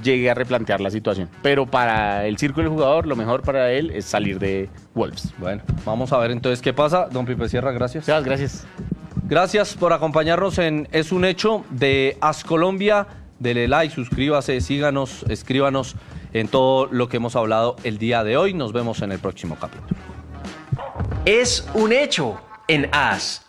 llegue a replantear la situación. Pero para el círculo del jugador, lo mejor para él es salir de Wolves. Bueno, vamos a ver entonces qué pasa. Don Pipe Sierra, gracias. Sebas, gracias. Gracias por acompañarnos en Es un Hecho de AS Colombia. Dele like, suscríbase, síganos, escríbanos en todo lo que hemos hablado el día de hoy. Nos vemos en el próximo capítulo. Es un Hecho en AS.